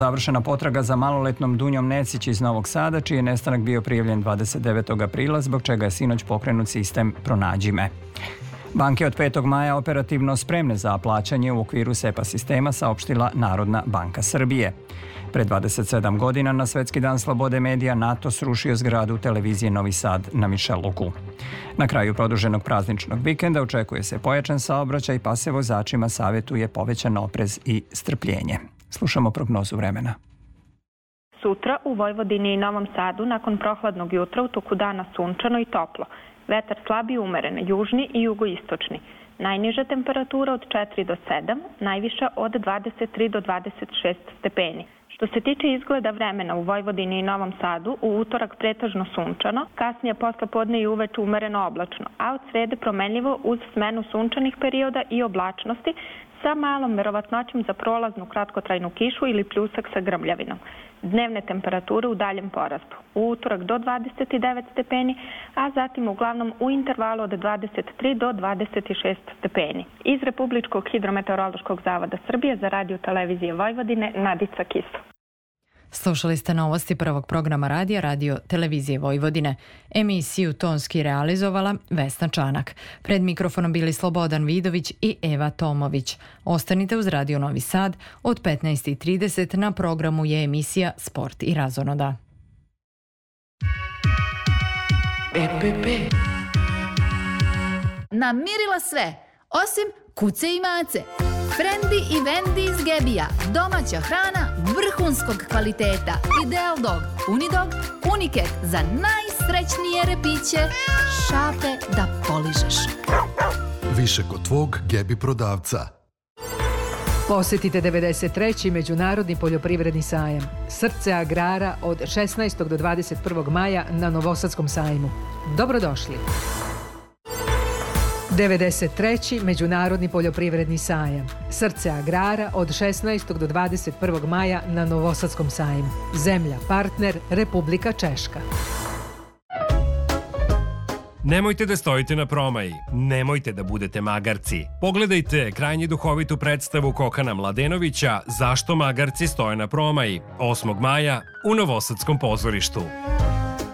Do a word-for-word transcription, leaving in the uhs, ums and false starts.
Završena potraga za maloletnom Dunjom Necić iz Novog Sada, čiji je nestanak bio prijavljen dvadeset devetog aprila, zbog čega je sinoć pokrenut sistem Pronađi me. Banke od petog maja operativno spremne za plaćanje u okviru SEPA sistema, saopštila Narodna banka Srbije. Pre dvadeset sedam godina na Svetski dan slobode medija NATO srušio zgradu televizije Novi Sad na Mišeluku. Na kraju produženog prazničnog vikenda očekuje se pojačan saobraćaj, pa se vozačima savjetuje povećan oprez i strpljenje. Slušamo prognozu vremena. Sutra u Vojvodini i Novom Sadu nakon prohladnog jutra u toku dana sunčano i toplo. Vetar slab i umeren, južni i jugoistočni. Najniža temperatura od četiri do sedam, najviša od dvadeset tri do dvadeset šest stepeni. Što se tiče izgleda vremena u Vojvodini i Novom Sadu, u utorak pretežno sunčano, kasnije posle podne i uveče umereno oblačno, a od srede promenljivo uz smenu sunčanih perioda i oblačnosti sa malom verovatnoćom za prolaznu kratkotrajnu kišu ili pljusak sa grmljavinom. Dnevne temperature u daljem porastu. U utorak do dvadeset devet stepeni, a zatim uglavnom u intervalu od dvadeset tri do dvadeset šest stepeni. Iz Republičkog hidrometeorološkog zavoda Srbije za Radio Televizije Vojvodine, Nadica Kisu. Slušali ste novosti prvog programa radija Radio Televizije Vojvodine. Emisiju tonski realizovala Vesna Čanak. Pred mikrofonom bili Slobodan Vidović i Eva Tomović. Ostanite uz Radio Novi Sad. Od petnaest i trideset na programu je emisija Sport i razonoda. E P P. Namirila sve, osim kuce i mace. Frendi i Vendi iz Gebija. Domaća hrana vrhunskog kvaliteta. Ideal Dog, Unidog, Uniket za najsrećnije repiće. Šape da poližeš. Više kod tvog Gebi prodavca. Posjetite devedeset treći Međunarodni poljoprivredni sajam. Srce agrara od šesnaestog do dvadeset prvog maja na Novosadskom sajmu. Dobrodošli. devedeset treći Međunarodni poljoprivredni sajam. Srce agrara od šesnaestog do dvadeset prvog maja na Novosadskom sajmu. Zemlja partner Republika Češka. Nemojte da stojite na promaji, nemojte da budete magarci. Pogledajte krajnje duhovitu predstavu Kokana Mladenovića Zašto magarci stoje na promaji osmog maja u Novosadskom pozorištu.